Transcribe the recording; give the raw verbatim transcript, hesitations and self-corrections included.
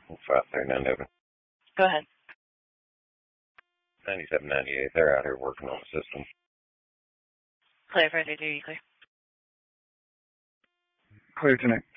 five thirty-nine open. Go ahead. ninety-seven ninety-eight, they're out here working on the system. Clear for thirty-three, clear. Clear tonight.